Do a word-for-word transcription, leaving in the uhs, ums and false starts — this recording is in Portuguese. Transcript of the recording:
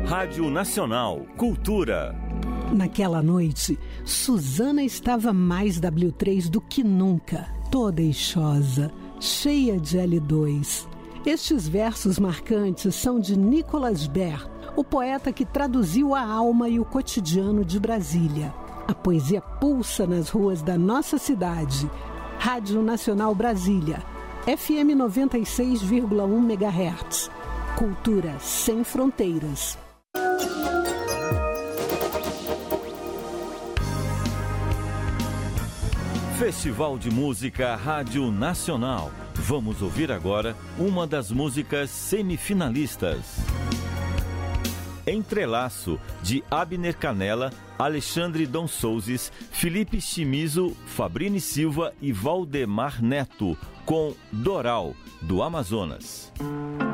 Rádio Nacional, Cultura. Naquela noite, Suzana estava mais dáblio três do que nunca, toda eixosa, cheia de L dois. Estes versos marcantes são de Nicolas Ber, o poeta que traduziu a alma e o cotidiano de Brasília. A poesia pulsa nas ruas da nossa cidade. Rádio Nacional Brasília, F M noventa e seis vírgula um megahertz. Cultura sem fronteiras. Festival de Música Rádio Nacional. Vamos ouvir agora uma das músicas semifinalistas. Entrelaço, de Abner Canela, Alexandre Donsouzes, Felipe Chimizo, Fabrini Silva e Valdemar Neto, com Doral, do Amazonas.